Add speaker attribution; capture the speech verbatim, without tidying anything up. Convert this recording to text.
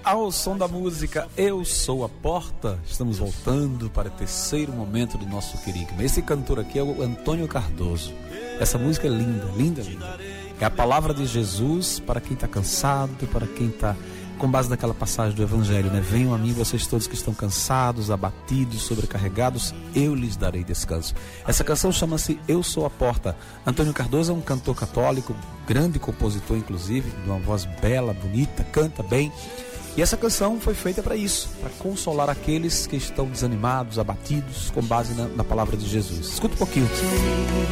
Speaker 1: Ao som da música Eu Sou a Porta, estamos voltando para o terceiro momento do nosso querigma. Esse cantor aqui é o Antônio Cardoso. Essa música é linda, linda, linda. É a palavra de Jesus para quem está cansado, para quem está, com base naquela passagem do Evangelho, né? Venham a mim vocês todos que estão cansados, abatidos, sobrecarregados, eu lhes darei descanso. Essa canção chama-se Eu Sou a Porta. Antônio Cardoso é um cantor católico, grande compositor inclusive, de uma voz bela, bonita, canta bem. E essa canção foi feita para isso, para consolar aqueles que estão desanimados, abatidos, com base na, na palavra de Jesus. Escuta um pouquinho.